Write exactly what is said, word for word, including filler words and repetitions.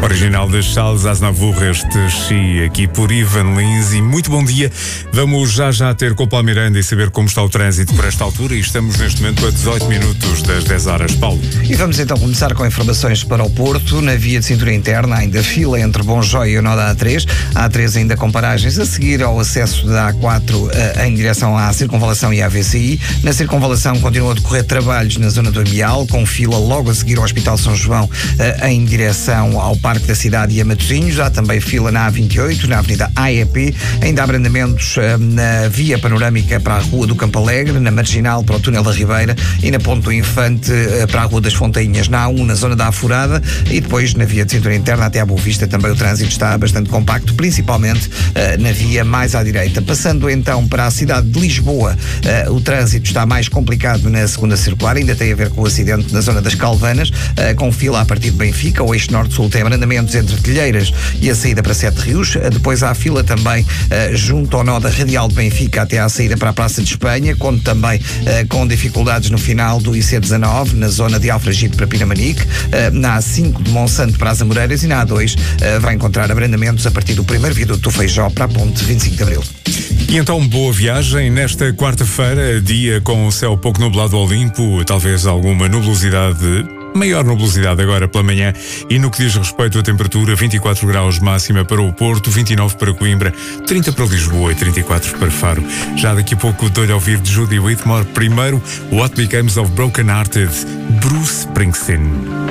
Original das Salles Aznavour, este Xi, aqui por Ivan Lins. E muito bom dia. Vamos já já ter com o Paulo Miranda e saber como está o trânsito por esta altura. E estamos neste momento a dezoito minutos das dez horas. Paulo. E vamos então começar com informações para o Porto. Na via de cintura interna, ainda fila entre Bonjói e o nó da A três. A A três ainda com paragens a seguir ao acesso da A quatro em direção à Circunvalação e à V C I. Na Circunvalação continua a decorrer trabalhos na zona do Amial, com fila logo a seguir ao Hospital São João em direção ao Parque da Cidade e a Matosinhos. Há também fila na A vinte e oito, na Avenida A E P. Ainda há abrandamentos na via panorâmica para a Rua do Campo Alegre, na Marginal para o Túnel da Ribeira e na Ponte do Infante para a Rua das Fontainhas, na A um, na zona da Afurada, e depois na via de cintura interna até à Boa Vista também o trânsito está bastante compacto, principalmente uh, na via mais à direita. Passando então para a cidade de Lisboa, uh, o trânsito está mais complicado na segunda circular, ainda tem a ver com o acidente na zona das Calvanas, uh, com fila a partir de Benfica. O eixo norte-sul tem abrandamentos entre Telheiras e a saída para Sete Rios. Uh, depois há fila também uh, junto ao nó da Radial de Benfica até à saída para a Praça de Espanha, conto também uh, com dificuldades no final do I C dezanove, na zona de Alfragide para Pinamanique, uh, na A cinco de Monsanto para as Amoreiras e na A dois uh, vai encontrar abrandamentos a partir do primeiro viaduto do Feijó para a Ponte vinte e cinco de Abril. E então, boa viagem nesta quarta-feira, dia com o céu pouco nublado ao limpo, talvez alguma nubosidade, maior nubosidade agora pela manhã, e no que diz respeito à temperatura, vinte e quatro graus máxima para o Porto, vinte e nove para Coimbra, trinta para Lisboa e trinta e quatro para Faro. Já daqui a pouco dou-lhe a ouvir de Judy Whitmore. Primeiro, What Becomes of Broken Hearted, Bruce Springsteen.